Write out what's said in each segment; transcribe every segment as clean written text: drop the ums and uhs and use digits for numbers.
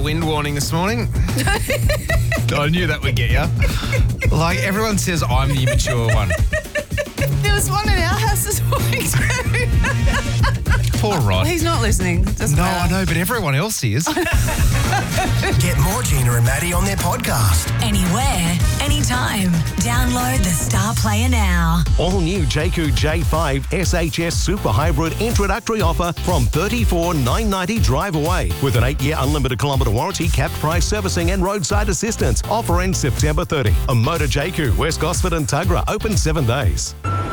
wind warning this morning. I knew that would get you. Like, everyone says I'm the immature one. There was one in our house this morning too. Poor Rod. He's not listening. Doesn't No, matter. I know, but everyone else is. Get more Gina and Maddie on their podcast. Anywhere, anytime. Download the Star Player now. All new JQ J5 SHS Super Hybrid introductory offer from $34,990 drive away with an 8-year unlimited kilometre warranty, capped price servicing and roadside assistance. Offer ends September 30. A Motor JQ, West Gosford and Tuggerah, open 7 days.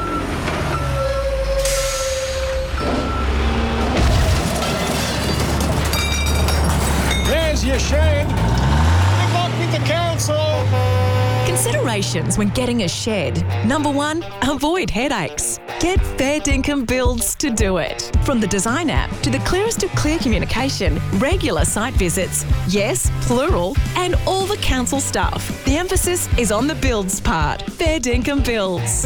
There's your shed. Good luck with the council. Considerations when getting a shed. Number 1, avoid headaches. Get Fair Dinkum Builds to do it. From the design app to the clearest of clear communication, regular site visits, yes, plural, and all the council stuff. The emphasis is on the builds part. Fair Dinkum Builds.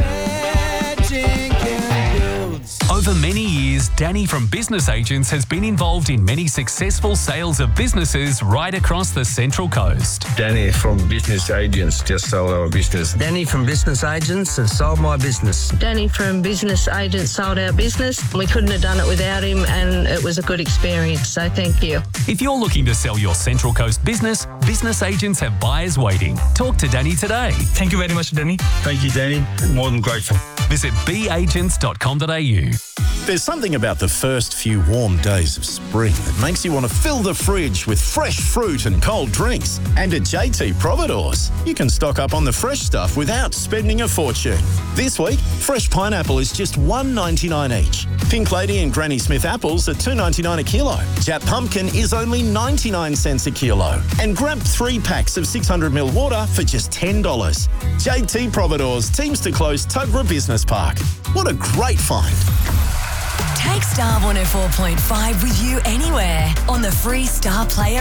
Over many years, Danny from Business Agents has been involved in many successful sales of businesses right across the Central Coast. Danny from Business Agents just sold our business. Danny from Business Agents has sold my business. Danny from Business Agents sold our business. We couldn't have done it without him, and it was a good experience, so thank you. If you're looking to sell your Central Coast business, Business Agents have buyers waiting. Talk to Danny today. Thank you very much, Danny. Thank you, Danny. More than grateful. Visit beagents.com.au. There's something about the first few warm days of spring that makes you want to fill the fridge with fresh fruit and cold drinks. And at JT Providores, you can stock up on the fresh stuff without spending a fortune. This week, fresh pineapple is just $1.99 each. Pink Lady and Granny Smith apples are $2.99 a kilo. Jap pumpkin is only 99 cents a kilo. And grab 3 packs of 600ml water for just $10. JT Providores teams to close Tuggerah Business Park. What a great find. Take Star 104.5 with you anywhere on the free Star Player